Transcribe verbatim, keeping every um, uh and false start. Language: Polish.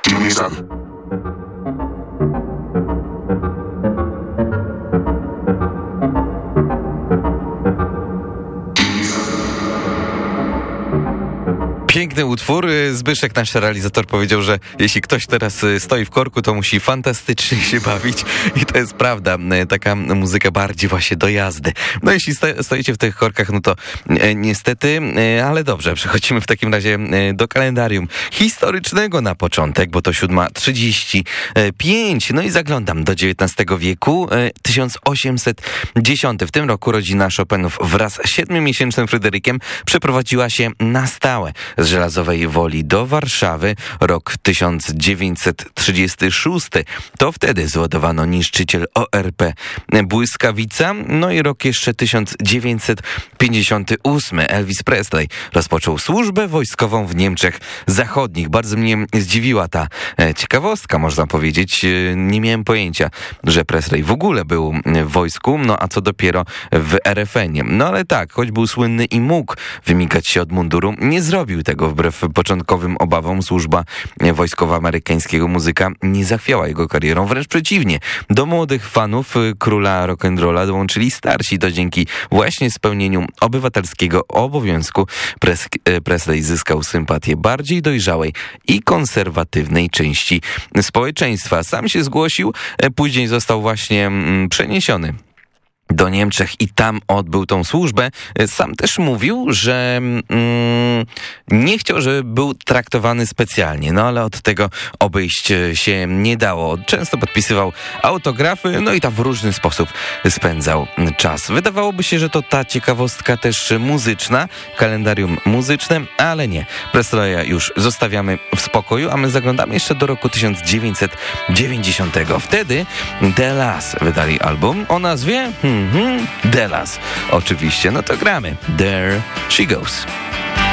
Jimmy Sun. Piękny utwór. Zbyszek, nasz realizator, powiedział, że jeśli ktoś teraz stoi w korku, to musi fantastycznie się bawić i to jest prawda. Taka muzyka bardziej właśnie do jazdy. No jeśli stoicie w tych korkach, no to niestety, ale dobrze, przechodzimy w takim razie do kalendarium historycznego na początek, bo to siódma trzydzieści pięć. No i zaglądam do dziewiętnastego wieku, tysiąc osiemset dziesiąty. W tym roku rodzina Chopinów wraz z siedmiomiesięcznym Fryderykiem przeprowadziła się na stałe z Żelazowej Woli do Warszawy. Rok tysiąc dziewięćset trzydziesty szósty. To wtedy zładowano niszczyciel O R P Błyskawica. No i rok jeszcze tysiąc dziewięćset pięćdziesiąty ósmy. Elvis Presley rozpoczął służbę wojskową w Niemczech Zachodnich. Bardzo mnie zdziwiła ta ciekawostka, można powiedzieć. Nie miałem pojęcia, że Presley w ogóle był w wojsku, no a co dopiero w R F N-ie. No ale tak, choć był słynny i mógł wymigać się od munduru, nie zrobił tego wbrew początkowym obawom. Służba wojskowa amerykańskiego muzyka nie zachwiała jego karierą, wręcz przeciwnie. Do młodych fanów króla rock'n'rolla dołączyli starsi. To dzięki właśnie spełnieniu obywatelskiego obowiązku Pres- Presley zyskał sympatię bardziej dojrzałej i konserwatywnej części społeczeństwa. Sam się zgłosił, później został właśnie przeniesiony do Niemczech i tam odbył tą służbę. Sam też mówił, że mm, nie chciał, żeby był traktowany specjalnie, no ale od tego obejść się nie dało. Często podpisywał autografy, no i tam w różny sposób spędzał czas. Wydawałoby się, że to ta ciekawostka też muzyczna, kalendarium muzyczne, ale nie. Presleya już zostawiamy w spokoju, a my zaglądamy jeszcze do roku tysiąc dziewięćset dziewięćdziesiątego. Wtedy The Lass wydali album o nazwie... Hmm, Mhm, Delas. Oczywiście, no to gramy. There She Goes.